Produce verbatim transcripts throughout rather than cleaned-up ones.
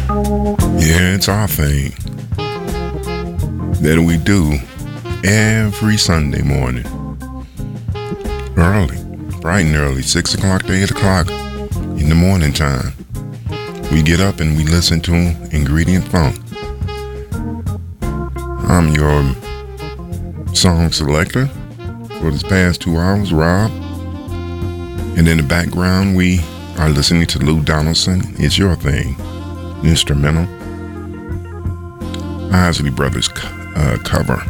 Yeah, it's our thing that we do every Sunday morning. Early, bright and early, six o'clock to eight o'clock in the morning time. We get up and we listen to Ingredient Funk. I'm your song selector for this past two hours, Rob. And in the background, we are listening to Lou Donaldson, It's Your Thing, instrumental. Isley Brothers uh, cover.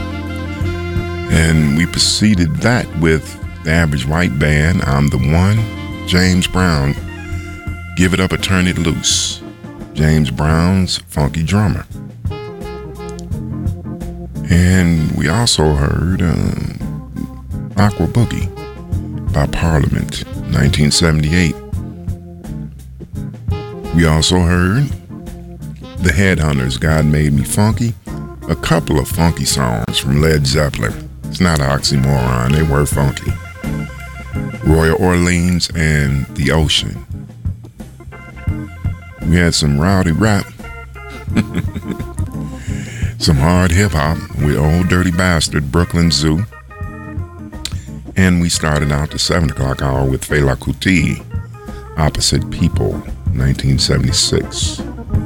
And we preceded that with the Average White Band, I'm the One, James Brown, Give It Up or Turn It Loose, James Brown's funky drummer. And we also heard uh, Aqua Boogie by Parliament, nineteen seventy-eight. We also heard The Headhunters, God Made Me Funky, a couple of funky songs from Led Zeppelin. It's not an oxymoron, they were funky. Roy Orleans and The Ocean. We had some rowdy rap, some hard hip hop with Old Dirty Bastard, Brooklyn Zoo. And we started out the seven o'clock hour with Fela Kuti, Opposite People, nineteen seventy-six.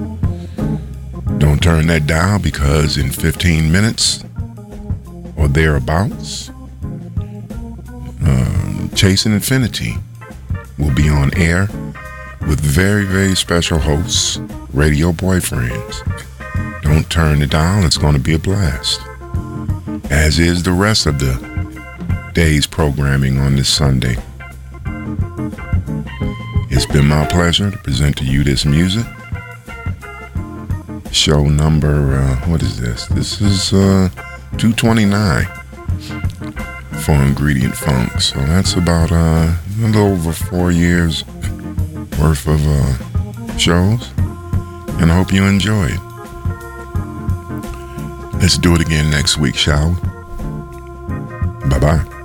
Don't turn that dial, because in fifteen minutes or thereabouts, uh, Chasing Infinity will be on air with very, very special hosts, Radio Boyfriends. Don't turn the dial, it's going to be a blast. As is the rest of the day's programming on this Sunday. It's been my pleasure to present to you this music. Show number, uh, what is this? This is uh, two twenty-nine for Ingredient Funk. So that's about uh, a little over four years worth of uh, shows. And I hope you enjoy it. Let's do it again next week, shall we? Bye-bye.